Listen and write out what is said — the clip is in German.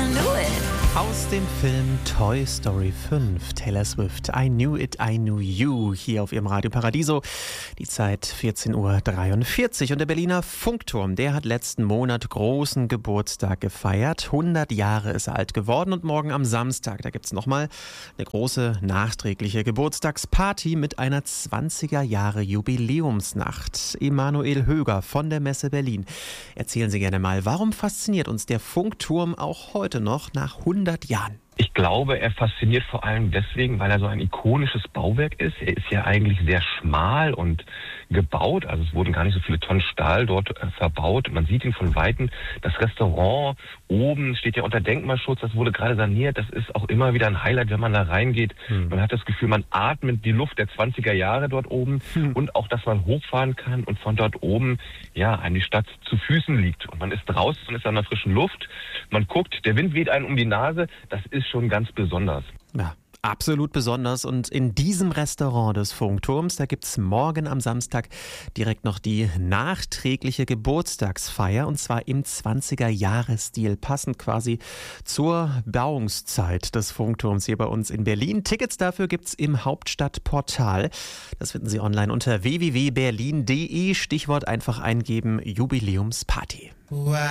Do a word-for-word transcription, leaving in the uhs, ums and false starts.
knew it. Aus dem Film Toy Story fünf, Taylor Swift, I Knew It, I Knew You, hier auf ihrem Radio Paradiso. Die Zeit vierzehn Uhr dreiundvierzig und der Berliner Funkturm, der hat letzten Monat großen Geburtstag gefeiert. hundert Jahre ist er alt geworden und morgen am Samstag, da gibt's nochmal eine große nachträgliche Geburtstagsparty mit einer zwanziger Jahre Jubiläumsnacht. Emanuel Höger von der Messe Berlin. Erzählen Sie gerne mal, warum fasziniert uns der Funkturm auch heute noch nach hundert Jahren? Ich glaube, er fasziniert vor allem deswegen, weil er so ein ikonisches Bauwerk ist. Er ist ja eigentlich sehr schmal und gebaut, also es wurden gar nicht so viele Tonnen Stahl dort äh, verbaut. Man sieht ihn von Weitem. Das Restaurant oben steht ja unter Denkmalschutz, das wurde gerade saniert. Das ist auch immer wieder ein Highlight, wenn man da reingeht. Hm. Man hat das Gefühl, man atmet die Luft der zwanziger Jahre dort oben hm. und auch, dass man hochfahren kann und von dort oben ja einem die Stadt zu Füßen liegt. Und man ist draußen, man ist an der frischen Luft, man guckt, der Wind weht einem um die Nase. Das ist schon ganz besonders. Ja, absolut besonders. Und in diesem Restaurant des Funkturms, da gibt es morgen am Samstag direkt noch die nachträgliche Geburtstagsfeier. Und zwar im zwanziger-Jahres-Stil, passend quasi zur Bauungszeit des Funkturms hier bei uns in Berlin. Tickets dafür gibt es im Hauptstadtportal. Das finden Sie online unter w w w punkt berlin punkt d e. Stichwort einfach eingeben, Jubiläumsparty.